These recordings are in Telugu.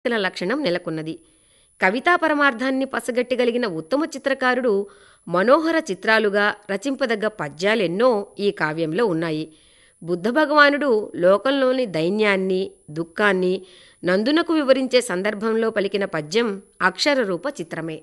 లక్షణం నెలకొన్నది. కవితా పరమార్థాన్ని పసగట్టగలిగిన ఉత్తమ చిత్రకారుడు మనోహర చిత్రాలుగా రచింపదగ్గ పద్యాలెన్నో ఈ కావ్యంలో ఉన్నాయి. బుద్ధ భగవానుడు లోకంలోని దైన్యాన్ని, దుఃఖాన్ని నందునకు వివరించే సందర్భంలో పలికిన పద్యం అక్షరరూప చిత్రమే.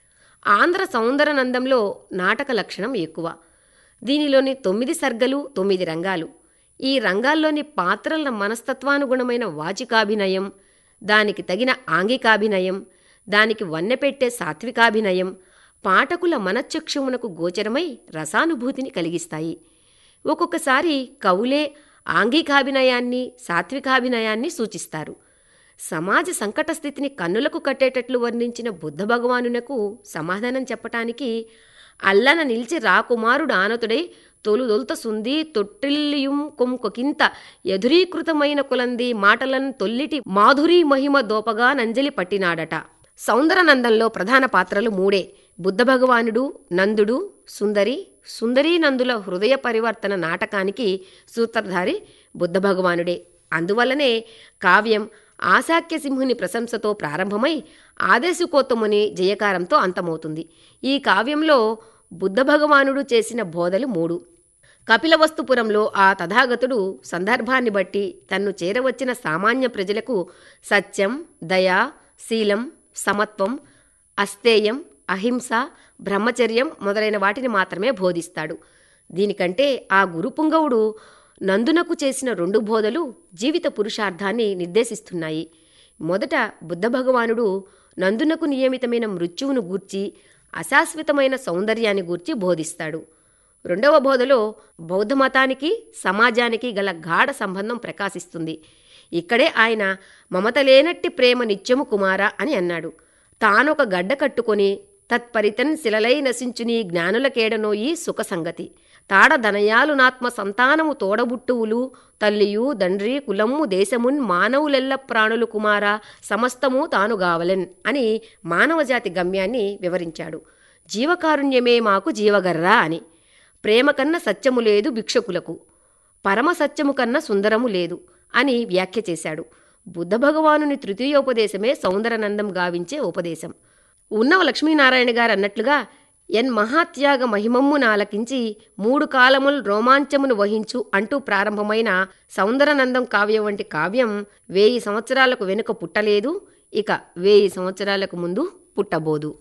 ఆంధ్ర సౌందరనందంలో నాటక లక్షణం ఎక్కువ. దీనిలోని 9 సర్గలు 9 రంగాలు. ఈ రంగాల్లోని పాత్రల మనస్తత్వానుగుణమైన వాచికాభినయం, దానికి తగిన ఆంగికాభినయం, దానికి వన్నెపెట్టే సాత్వికాభినయం పాఠకుల మనశ్చక్షువునకు గోచరమై రసానుభూతిని కలిగిస్తాయి. ఒక్కొక్కసారి కవులే ఆంగికాభినయాన్ని, సాత్వికాభినయాన్ని సూచిస్తారు. సమాజ సంకట స్థితిని కన్నులకు కట్టేటట్లు వర్ణించిన బుద్ధ భగవానునకు సమాధానం చెప్పటానికి అల్లన నిలిచి రాకుమారుడు ఆనతుడై తొలుదొల్త సుంది తొట్టిల్లియుం కొంకొకింత ఎదురీకృతమైన కులంది మాటలను తొల్లిటి మాధురీ మహిమ దోపగా నంజలి పట్టినాడట. సౌందరనందంలో ప్రధాన పాత్రలు 3: బుద్ధ భగవానుడు, నందుడు, సుందరి. సుందరీ నందుల హృదయ పరివర్తన నాటకానికి సూత్రధారి బుద్ధ భగవానుడే. అందువల్లనే కావ్యం ఆశాక్యసింహుని ప్రశంసతో ప్రారంభమై ఆదేశికోత్తముని జయకారంతో అంతమవుతుంది. ఈ కావ్యంలో బుద్ధ భగవానుడు చేసిన బోధలు 3. కపిలవస్తుపురంలో ఆ తథాగతుడు సందర్భాన్ని బట్టి తన్ను చేరవచ్చిన సామాన్య ప్రజలకు సత్యం, దయ, శీలం, సమత్వం, అస్తేయం, అహింస, బ్రహ్మచర్యం మొదలైన వాటిని మాత్రమే బోధిస్తాడు. దీనికంటే ఆ గురుపుంగవుడు నందునకు చేసిన 2 బోధలు జీవిత పురుషార్థాన్ని నిర్దేశిస్తున్నాయి. మొదట బుద్ధ భగవానుడు నందునకు నియమితమైన మృత్యువును గూర్చి, అశాశ్వతమైన సౌందర్యాన్ని గూర్చి బోధిస్తాడు. 2వ బోధలో బౌద్ధమతానికి, సమాజానికి గల గాఢ సంబంధం ప్రకాశిస్తుంది. ఇక్కడే ఆయన మమత లేనట్టి ప్రేమ నిత్యము కుమార అని అన్నాడు. తానొక గడ్డ కట్టుకొని తత్పరితన్ శిలలై నశించుని జ్ఞానులకేడనోయి సుఖ సంగతి. తాడ ధనయాలునాత్మ సంతానము తోడబుట్టువులు తల్లియు దండ్రి కులమ్ము దేశమున్ మానవులెల్ల ప్రాణులు కుమార సమస్తము తానుగావలెన్ అని మానవజాతి గమ్యాన్ని వివరించాడు. జీవకారుణ్యమే మాకు జీవగర్రా అని. ప్రేమ కన్నా సత్యము లేదు భిక్షకులకు, పరమ సత్యము కన్నా సుందరము లేదు అని వ్యాఖ్య చేశాడు. బుద్ధ భగవానుని తృతీయోపదేశమే సౌందరనందం గావించే ఉపదేశం. ఉన్నవ లక్ష్మీనారాయణ గారు అన్నట్లుగా ఎన్ మహాత్యాగ మహిమమ్ము నాలకించి 3 కాలములు రోమాంచమును వహించు అంటూ ప్రారంభమైన సౌందరనందం కావ్యం వంటి కావ్యం 1000 సంవత్సరాలకు వెనుక పుట్టలేదు, ఇక 1000 సంవత్సరాలకు ముందు పుట్టబోదు.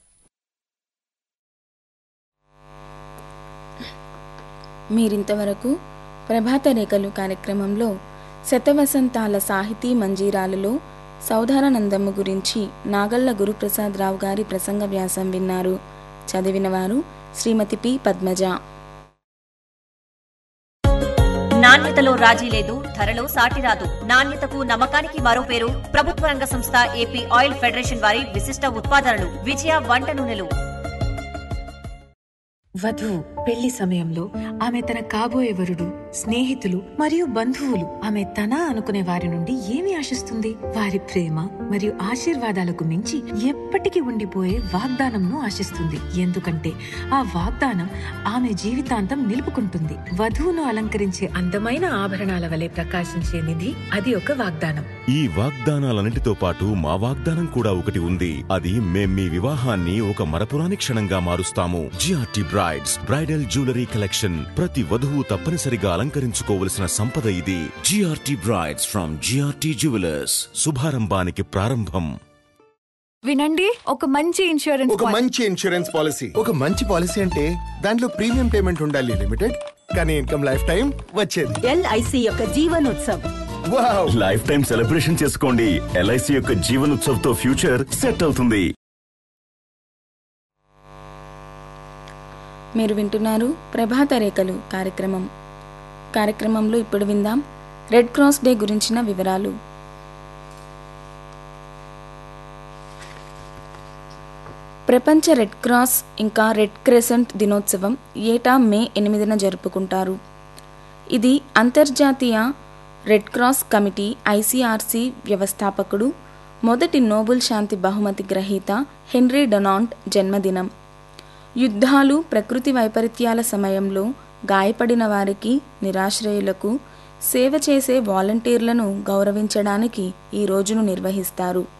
మీరింతవరకు ప్రభాత రేఖలు కార్యక్రమంలో శతవసంతాల సాహితీ మంజీరాలలో సౌందరనందము గురించి నాగళ్ల గురుప్రసాదరావు గారి ప్రసంగ వ్యాసం విన్నారు. చదివినవారు శ్రీమతి పి. పద్మజ. నాణ్యతలో రాజీ లేదు, ధరలో సాటి రాదు. నాణ్యతకు నమ్మకానికి మరో పేరు ప్రభుత్వ రంగ సంస్థ ఏపీ ఆయిల్ ఫెడరేషన్ వారి విశిష్ట ఉత్పాదనలు విజయ వంట నూనెలు. వధువు పెళ్లి సమయంలో ఆమె తన కాబోయే వరుడు, స్నేహితులు మరియు బంధువులు ఆమె తన అనుకునే వారి నుండి ఏమి ఆశిస్తుంది? వారి ప్రేమ మరియు ఆశీర్వాదాలకు మించి ఎప్పటికీ ఉండిపోయే వాగ్దానంను ఆశిస్తుంది. ఎందుకంటే ఆ వాగ్దానం ఆమె జీవితాంతం నిలుపుకుంటుంది. వధువును అలంకరించే అందమైన ఆభరణాల వలె ప్రకాశించే నిధి అది ఒక వాగ్దానం. ఈ వాగ్దానాలన్నిటితో పాటు మా వాగ్దానం కూడా ఒకటి ఉంది. అది మేం మీ వివాహాన్ని ఒక మరపురాని క్షణంగా మారుస్తాము. GRT brides bridal jewellery collection. ప్రతి వధువు తప్పనిసరిగా అలంకరించుకోవలసిన సంపద ఇది. GRT brides from GRT jewellers. శుభారంభానికి ప్రారంభం. వినండి, ఒక మంచి ఇన్సూరెన్స్ పాలసీ. ఒక మంచి పాలసీ అంటే దాంట్లో ప్రీమియం పేమెంట్ ఉండాలి, లిమిటెడ్ కానీ ఇన్కమ్ లైఫ్ టైం వచ్చేది. ఎల్ఐసి యొక్క జీవనోత్సవ్. లైఫ్ టైం సెలబ్రేషన్ చేసుకోండి. ఎల్ఐసి యొక్క జీవనోత్సవ్ తో ఫ్యూచర్ సెట్ అవుతుంది. మీరు వింటున్నారు ప్రభాత రేఖలు కార్యక్రమంలో ఇప్పుడు విందాం రెడ్ క్రాస్ డే గురించిన వివరాలు. ప్రపంచ రెడ్ క్రాస్ ఇంకా రెడ్ క్రెసెంట్ దినోత్సవం ఏటా మే 8న జరుపుకుంటారు. ఇది అంతర్జాతీయ రెడ్ క్రాస్ కమిటీ ఐసిఆర్సి వ్యవస్థాపకుడు, మొదటి నోబెల్ శాంతి బహుమతి గ్రహీత హెన్రీ డొనాల్డ్ జన్మదినం. యుద్ధాలు, ప్రకృతి వైపరీత్యాల సమయంలో గాయపడిన వారికి, నిరాశ్రయులకు సేవ చేసే వాలంటీర్లను గౌరవించడానికి ఈ రోజును నిర్వహిస్తారు.